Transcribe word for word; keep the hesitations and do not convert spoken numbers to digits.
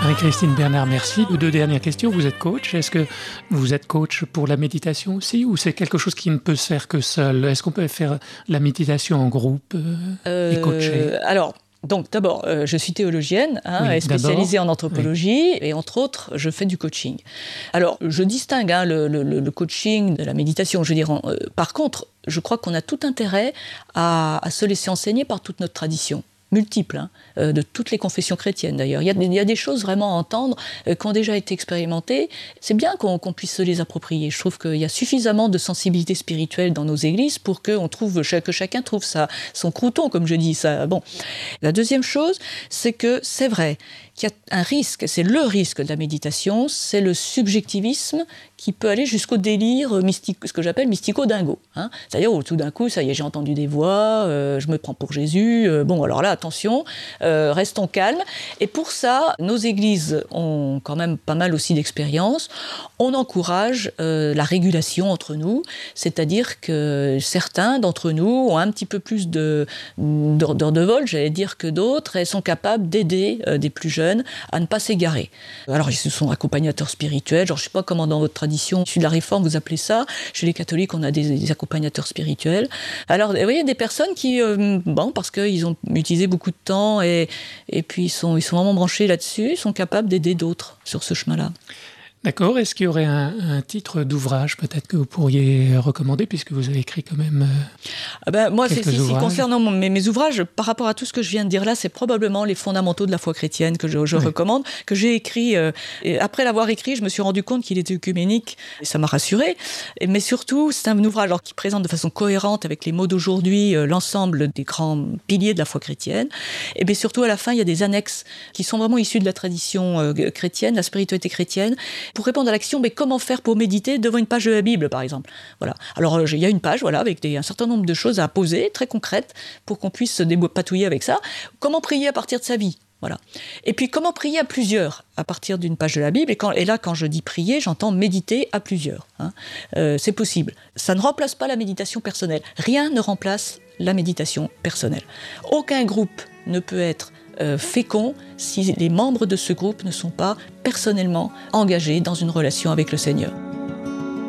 Marie-Christine Bernard, merci. Deux dernières questions. Vous êtes coach. Est-ce que vous êtes coach pour la méditation aussi, ou c'est quelque chose qui ne peut se faire que seul? Est-ce qu'on peut faire la méditation en groupe euh, euh, et coacher? Alors, donc d'abord, euh, je suis théologienne, hein, oui, spécialisée en anthropologie, oui. Et entre autres, je fais du coaching. Alors, je distingue hein, le, le, le coaching de la méditation. Je veux dire, euh, par contre, je crois qu'on a tout intérêt à, à se laisser enseigner par toute notre tradition. Multiples, hein, euh, de toutes les confessions chrétiennes d'ailleurs. Il y a, il y a des choses vraiment à entendre euh, qui ont déjà été expérimentées. C'est bien qu'on, qu'on puisse se les approprier. Je trouve qu'il y a suffisamment de sensibilité spirituelle dans nos églises pour que, on trouve, que chacun trouve sa, son crouton, comme je dis. Ça. Bon. La deuxième chose, c'est que c'est vrai qu'il y a un risque, c'est le risque de la méditation, c'est le subjectivisme qui peut aller jusqu'au délire mystique, ce que j'appelle mystico-dingo. Hein. C'est-à-dire où tout d'un coup, ça y est, j'ai entendu des voix, euh, je me prends pour Jésus. Euh, bon, alors là, attention, euh, restons calmes. Et pour ça, nos églises ont quand même pas mal aussi d'expérience. On encourage euh, la régulation entre nous, c'est-à-dire que certains d'entre nous ont un petit peu plus de, d'heures de vol, j'allais dire, que d'autres, et sont capables d'aider euh, des plus jeunes à ne pas s'égarer. Alors, ils sont accompagnateurs spirituels, genre, je ne sais pas comment dans votre tradition, issu de la Réforme, vous appelez ça. Chez les catholiques, on a des, des accompagnateurs spirituels. Alors, vous voyez, des personnes qui, euh, bon, parce qu'ils ont utilisé beaucoup de temps et, et puis ils sont, ils sont vraiment branchés là-dessus, ils sont capables d'aider d'autres sur ce chemin-là. D'accord. Est-ce qu'il y aurait un, un titre d'ouvrage peut-être que vous pourriez recommander, puisque vous avez écrit quand même euh, ah ben, moi, c'est, si, si, ouvrages. Concernant mon, mes, mes ouvrages, par rapport à tout ce que je viens de dire là, c'est probablement les fondamentaux de la foi chrétienne que je, je oui. recommande, que j'ai écrit. Euh, et après l'avoir écrit, je me suis rendu compte qu'il était œcuménique, et ça m'a rassurée. Et, mais surtout, c'est un ouvrage alors, qui présente de façon cohérente avec les mots d'aujourd'hui euh, l'ensemble des grands piliers de la foi chrétienne. Et bien surtout, à la fin, il y a des annexes qui sont vraiment issues de la tradition euh, chrétienne, la spiritualité chrétienne. Pour répondre à la question, mais comment faire pour méditer devant une page de la Bible, par exemple. Voilà. Alors, il y a une page voilà, avec des, un certain nombre de choses à poser, très concrètes, pour qu'on puisse se dépatouiller avec ça. Comment prier à partir de sa vie? Voilà. Et puis, comment prier à plusieurs à partir d'une page de la Bible? Et, quand, et là, quand je dis prier, j'entends méditer à plusieurs. Hein. Euh, c'est possible. Ça ne remplace pas la méditation personnelle. Rien ne remplace la méditation personnelle. Aucun groupe ne peut être Euh, fécond si les membres de ce groupe ne sont pas personnellement engagés dans une relation avec le Seigneur.